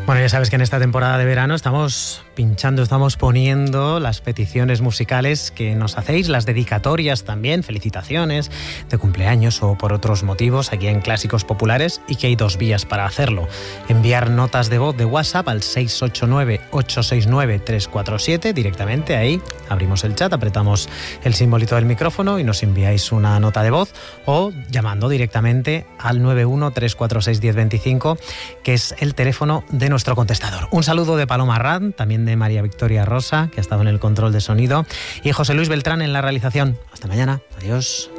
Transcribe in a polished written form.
Bueno, ya sabes que en esta temporada de verano estamos pinchando, estamos poniendo las peticiones musicales que nos hacéis, las dedicatorias también, felicitaciones de cumpleaños o por otros motivos aquí en Clásicos Populares, y que hay dos vías para hacerlo. Enviar notas de voz de WhatsApp al 689-869-347, directamente ahí abrimos el chat, apretamos el simbolito del micrófono y nos enviáis una nota de voz, o llamando directamente al 91-346-1025, que es el teléfono de nuestro contestador. Un saludo de Paloma Arrad, también de María Victoria Rosa, que ha estado en el control de sonido, y José Luis Beltrán en la realización. Hasta mañana. Adiós.